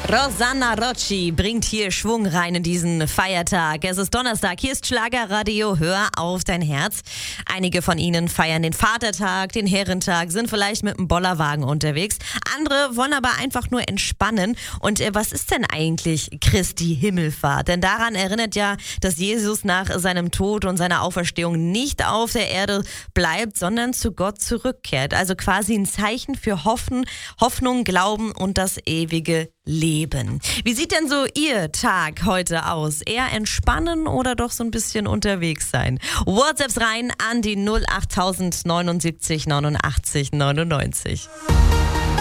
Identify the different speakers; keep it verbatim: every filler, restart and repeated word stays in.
Speaker 1: Rosanna Rocci bringt hier Schwung rein in diesen Feiertag. Es ist Donnerstag, hier ist Schlagerradio, hör auf dein Herz. Einige von Ihnen feiern den Vatertag, den Herrentag, sind vielleicht mit einem Bollerwagen unterwegs. Andere wollen aber einfach nur entspannen. Und äh, was ist denn eigentlich Christi Himmelfahrt? Denn daran erinnert ja, dass Jesus nach seinem Tod und seiner Auferstehung nicht auf der Erde bleibt, sondern zu Gott zurückkehrt. Also quasi ein Zeichen für Hoffen, Hoffnung, Glauben und das ewige Leben. Wie sieht denn so Ihr Tag heute aus? Eher entspannen oder doch so ein bisschen unterwegs sein? WhatsApps rein an die null acht neunundsiebzig neunundachtzig neunundneunzig.